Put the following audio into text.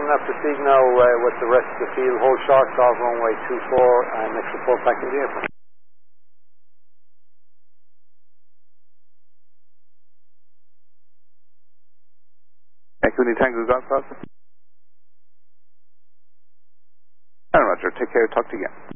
now proceed now with the rest of the field. Hold short of runway 24 and next report back in the airport. Equity Tango Golf Cross. And Roger, take care, talk to you again.